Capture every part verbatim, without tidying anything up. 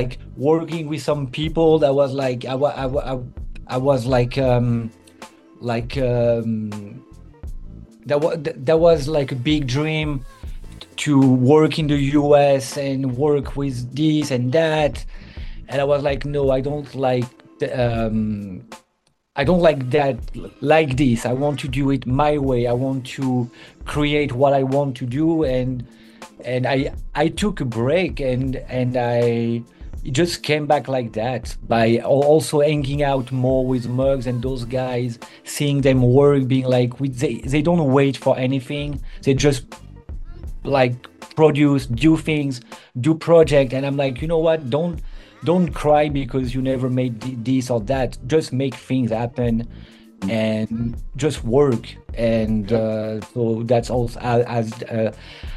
like working with some people that was like I wa- I, wa- I, I was like um like um that was that was like a big dream to work in the U S and work with this and that. And I was like, no, I don't like the, um I don't like that like this. I want to do it my way. I want to create what I want to do, and and I I took a break, and and I it just came back like that by al- also hanging out more with Mugs and those guys, seeing them work, being like we, they they don't wait for anything. They just like produce, do things, do project, and I'm like, you know what? Don't don't cry because you never made th- this or that. Just make things happen and just work. And Yep. uh, so that's also a- as uh,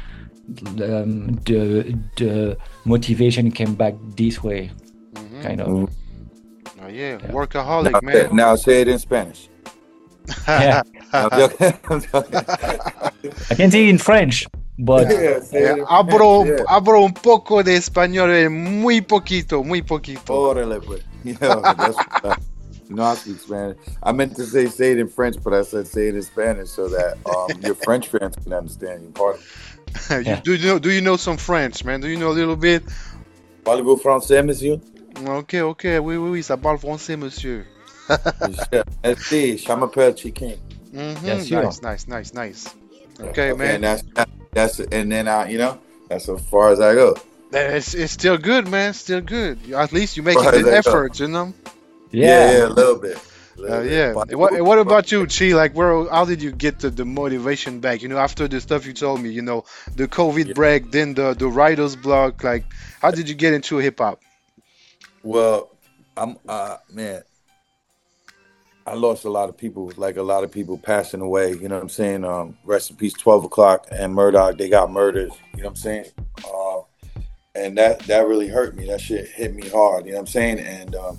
um, the the motivation came back this way, Mm-hmm. kind of. Mhm. Oh yeah, Yeah, Now, workaholic, say- man. now say it in Spanish. yeah. I'm joking. I'm joking. I can say it in French, but Yeah. Yeah, say Eh, it in French. hablo, Yeah. hablo un poco de español, eh, muy poquito, muy poquito. Órale, pues. Yeah, that's uh, you know I speak Spanish. I meant to say say it in French, but I said say it in Spanish so that um your French fans can understand you. Pardon. You yeah. do you know do you know some French, man? Do you know a little bit? Parlez-vous français, monsieur? Ok, ok, oui, oui, oui, ça parle français, monsieur. Yeah. Merci. Je m'appelle Chicken. Bien Mm-hmm. sûr. Nice, nice, nice, nice. Okay, Okay, man. and that's that's and then I, you know, that's as far as I go. It's, it's still good, man. Still good. You- At least you're As making far as the I go. effort, you know. Yeah, Yeah. yeah, a little bit. A little Uh, bit. yeah. But- What What about you, Chi? Like, where? How did you get the, the motivation back? You know, after the stuff you told me, you know, the COVID Yeah. break, then the the writers block. Like, how did you get into hip hop? Well, I'm uh man, I lost a lot of people, like a lot of people passing away, you know what I'm saying? Um, rest in peace, twelve o'clock and Murdoch, they got murdered, you know what I'm saying? Uh, and that that really hurt me. That shit hit me hard, you know what I'm saying? And um,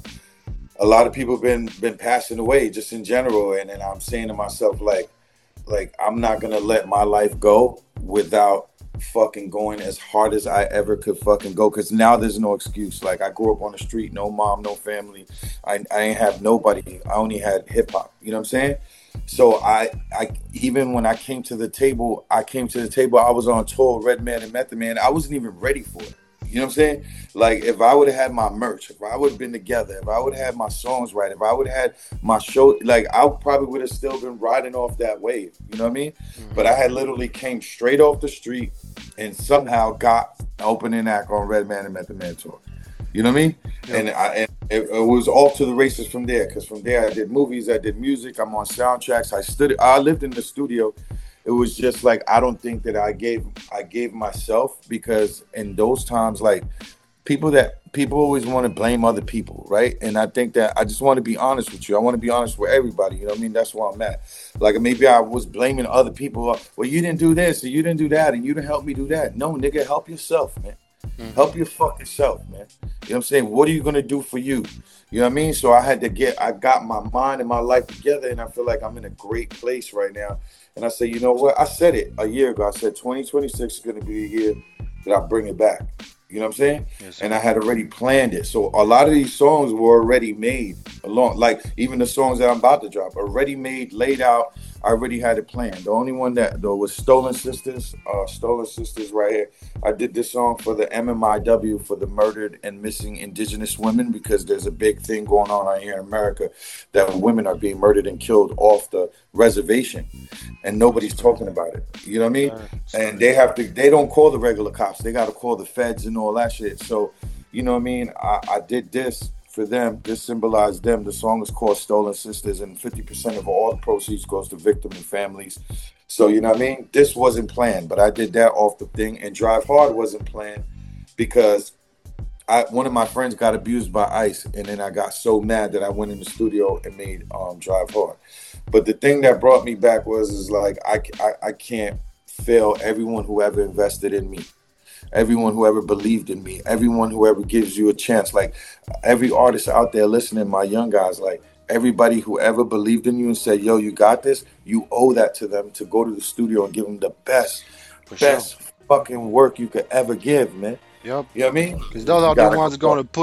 a lot of people been been passing away just in general, and then I'm saying to myself like like I'm not gonna let my life go without fucking going as hard as I ever could fucking go, because now there's no excuse. Like I grew up on the street, no mom, no family. I, I ain't have nobody. I only had hip hop. You know what I'm saying? So I I even when I came to the table, I came to the table, I was on tour, Redman and Method Man. I wasn't even ready for it. You know what I'm saying? Like if I would have had my merch, if I would have been together, if I would have had my songs right, if I would have had my show, like I probably would have still been riding off that wave. You know what I mean? But I had literally came straight off the street and somehow got an opening act on Redman and Method Man tour. You know what I mean? Yeah. And I and it, it was off to the races from there. Because from there I did movies, I did music, I'm on soundtracks. I stood, I lived in the studio. It was just like I don't think that I gave I gave myself, because in those times, like people that people always want to blame other people, right? And I think that I just want to be honest with you. I want to be honest with everybody. You know what I mean? That's where I'm at. Like maybe I was blaming other people. Well, you didn't do this, or you didn't do that, and you didn't help me do that. No, nigga, help yourself, man. Help your fucking self, man. You know what I'm saying? What are you gonna do for you? You know what I mean? So I had to get, I got my mind and my life together, and I feel like I'm in a great place right now. And I say, you know what? I said it a year ago. I said twenty twenty-six is gonna be a year that I bring it back. You know what I'm saying? Yes, And I had already planned it. So a lot of these songs were already made along, like even the songs that I'm about to drop, already made, laid out. I already had it planned. The only one that though was Stolen Sisters, uh, Stolen Sisters right here. I did this song for the M M I W, for the murdered and missing indigenous women, because there's a big thing going on out here in America that women are being murdered and killed off the reservation, and nobody's talking about it. You know what I mean? And they have to, they don't call the regular cops. They got to call the feds and all that shit. So, you know what I mean? I, I did this for them. This symbolized them. The song is called Stolen Sisters, and fifty percent of all the proceeds goes to victim and families. So, you know what I mean? This wasn't planned, but I did that off the thing. And Drive Hard wasn't planned because I, one of my friends got abused by ICE, and then I got so mad that I went in the studio and made um, Drive Hard. But the thing that brought me back was is like I, I, I can't fail everyone who ever invested in me, everyone who ever believed in me, everyone who ever gives you a chance. Like every artist out there listening, my young guys, like everybody who ever believed in you and said, yo, you got this, you owe that to them, to go to the studio and give them the best, For sure. best fucking work you could ever give, man. Yep. You know what I mean? Because those You are the gotta ones go. going to put